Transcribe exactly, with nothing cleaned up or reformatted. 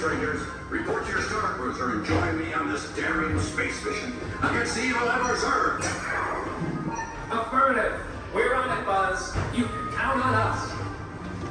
strangers. Report to your star cruiser and join me on this daring space mission against the evil Emperor's Earth. Affirmative. We're on it, Buzz. You